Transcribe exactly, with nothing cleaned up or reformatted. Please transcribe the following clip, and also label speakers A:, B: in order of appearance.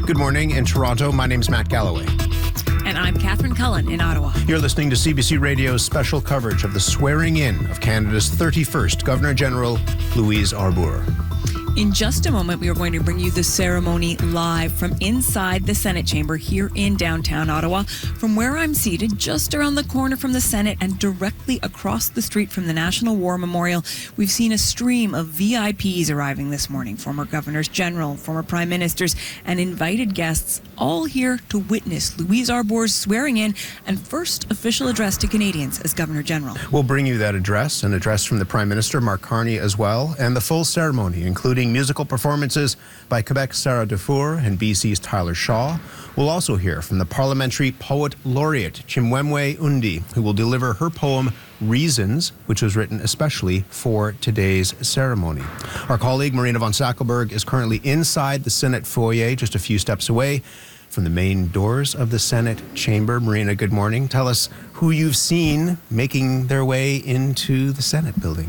A: Good morning in Toronto. My name's Matt Galloway.
B: And I'm Catherine Cullen in Ottawa.
A: You're listening to C B C Radio's special coverage of the swearing-in of Canada's thirty-first Governor-General, Louise Arbour.
B: In just a moment, we are going to bring you the ceremony live from inside the Senate chamber here in downtown Ottawa. From where I'm seated, just around the corner from the Senate and directly across the street from the National War Memorial, we've seen a stream of V I Ps arriving this morning. Former governors general, former prime ministers, and invited guests, all here to witness Louise Arbour's swearing in and first official address to Canadians as Governor General.
A: We'll bring you that address, an address from the Prime Minister, Mark Carney, as well, and the full ceremony, including musical performances by Quebec's Sarah Dufour and B C's Tyler Shaw. We'll also hear from the Parliamentary Poet Laureate, Chimwemwe Undi, who will deliver her poem, Reasons, which was written especially for today's ceremony. Our colleague, Marina von Sackelberg, is currently inside the Senate foyer, just a few steps away from the main doors of the Senate chamber. Marina, good morning. Tell us who you've seen making their way into the Senate building.